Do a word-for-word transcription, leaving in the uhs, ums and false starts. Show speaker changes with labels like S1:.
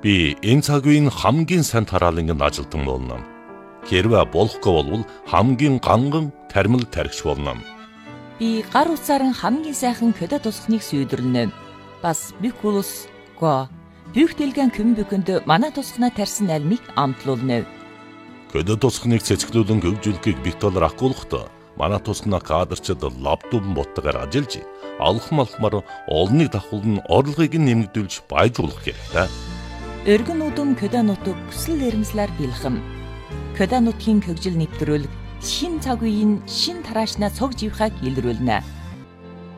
S1: Би энэ цаг үеийн хамгийн сайн тараалангийн ажилтан болно. Хэрвээ болохгүй бол хамгийн ганган тармил тархич болно.
S2: Би гар утсаар хамгийн сайхан көдө тусахныг сүйдэрнэ. Бас бикулус го бүхтэлгэн көмбөкөнд манай тусахна тарьсан альмыг амтлуулна.
S1: Көдө тусахныг цэцгэлүүлэн хөгжүүлэхийг битолор ахгуулахдаа манай тусахна кадрчид лаптоп боттойгоор ажиллаж алхам алхмаар олныг давхуулн орлогыг нэмэгдүүлж баяжуулах хэрэгтэй.
S2: Өргөн үдэм көдө нутаг хүсэл эрмэлзлэр бэлхэм. Көдө нутгийн хөгжил нэвтрүүлэг шин цаг үеийн шин тараашнаа цог живхаг илрүүлнэ.